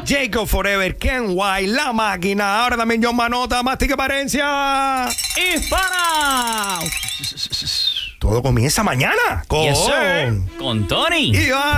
Jacob Forever, Ken White, La Máquina. Ahora también John Manota, Mastica Parencia. ¡Hispana! Todo comienza mañana con Yes, sir. Con Tony. Iván.